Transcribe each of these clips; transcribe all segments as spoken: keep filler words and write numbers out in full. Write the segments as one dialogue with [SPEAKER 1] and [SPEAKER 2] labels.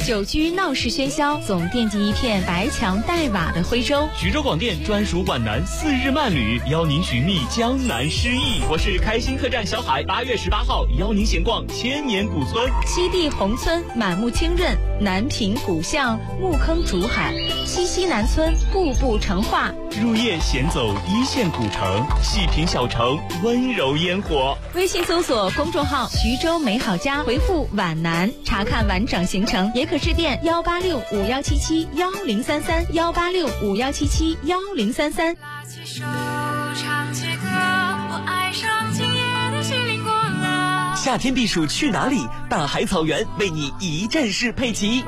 [SPEAKER 1] 久居闹市喧嚣，总惦记一片白墙黛瓦的徽州。
[SPEAKER 2] 徐州广电专属皖南四日漫旅，邀您寻觅江南诗意。我是开心客栈小海，八月十八号邀您闲逛千年古村。
[SPEAKER 1] 西递宏村满目清润，南屏古巷木坑竹海，西溪南村步步成画。
[SPEAKER 2] 入夜闲走一线古城，细品小城温柔烟火。
[SPEAKER 1] 微信搜索公众号徐州美好家，回复皖南查看完整行程，也可致电幺八六五幺七七幺零三三幺八六五幺七七幺零三三。
[SPEAKER 3] 拉起手唱起歌，我爱上今夜的心灵过了。
[SPEAKER 4] 夏天避暑去哪里？大海草原为你一站式配齐。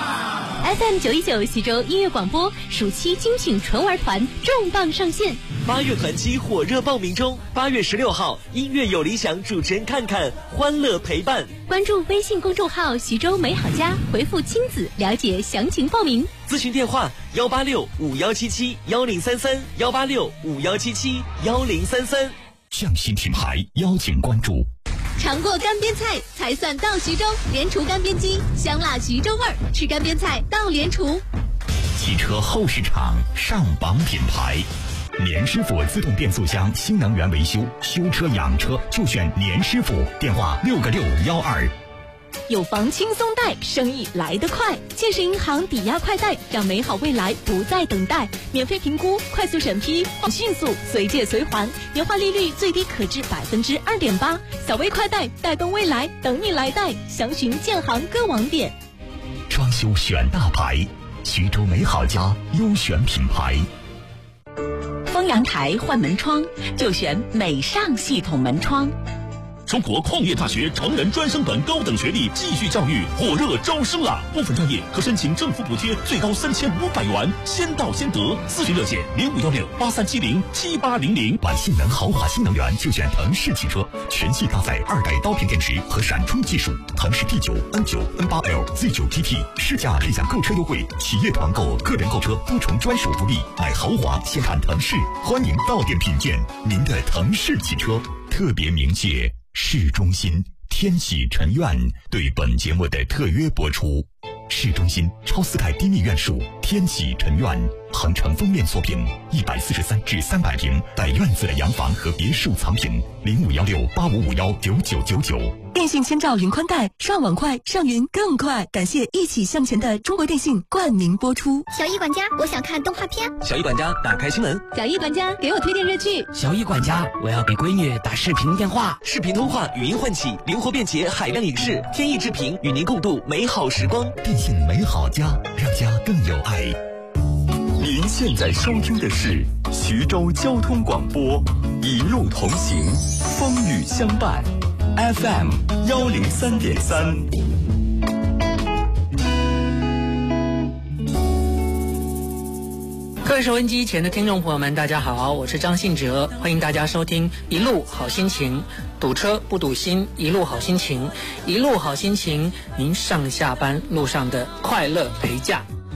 [SPEAKER 5] F M 九一九徐州音乐广播暑期精品纯玩团重磅上线，
[SPEAKER 4] 八月团期火热报名中。八月十六号，音乐有理想主持人看看，欢乐陪伴。
[SPEAKER 5] 关注微信公众号徐州美好家，回复亲子了解详情报名。
[SPEAKER 4] 咨询电话幺八六五幺七七幺零三三幺八六五幺七七幺零三三。
[SPEAKER 6] 匠心品牌邀请关注。
[SPEAKER 5] 尝过干煸菜才算到徐州，联厨干煸机，香辣徐州味儿，吃干煸菜到联厨。
[SPEAKER 6] 汽车后市场上榜品牌，年师傅自动变速箱新能源维修，修车养车就选年师傅，电话六个六幺二。
[SPEAKER 5] 有房轻松贷，生意来得快。建设银行抵押快贷，让美好未来不再等待。免费评估，快速审批，迅速随借随还，年化利率最低可至百分之二点八。小微快贷，带动未来，等你来贷。详询建行各网点。
[SPEAKER 6] 装修选大牌，徐州美好家优选品牌。
[SPEAKER 7] 丰阳台换门窗就选美尚系统门窗。
[SPEAKER 8] 中国矿业大学成人专升本高等学历继续教育火热招生了，部分专业可申请政府补贴最高三千五百元，先到先得。咨询热线零五幺六八三七零七八零零。
[SPEAKER 6] 玩性能豪华新能源就选腾势汽车，全系搭载二代刀片电池和闪充技术，腾势 T 九、N 九、N 八 L、Z 九 T T 试驾配享购车优惠，企业团购、个人购车多重专属福利。买豪华先看腾势，欢迎到店品鉴您的腾势汽车。特别鸣谢市中心天喜臣苑对本节目的特约播出。市中心超四代低密院墅天喜臣苑，恒城封面作品，一百四十三至三百平带院子的洋房和别墅藏品，零五幺六八五五幺九九九九。
[SPEAKER 9] 电信千兆云宽带，上网快，上云更快。感谢一起向前的中国电信冠名播出。
[SPEAKER 10] 小易管家，我想看动画片。
[SPEAKER 4] 小易管家，打开新闻。
[SPEAKER 5] 小易管家，给我推荐热剧。
[SPEAKER 11] 小易管家，我要给闺女打视频电话。
[SPEAKER 4] 视频通话，语音唤起，灵活便捷，海量影视，天意之频，与您共度美好时光。
[SPEAKER 6] 电信美好家，让家更有爱。
[SPEAKER 12] 您现在收听的是徐州交通广播，一路同行，风雨相伴 ，F M 幺零三点三。
[SPEAKER 11] 各位收音机前的听众朋友们，大家好，我是张信哲，欢迎大家收听一路好心情，堵车不堵心，一路好心情，一路好心情，您上下班路上的快乐陪驾。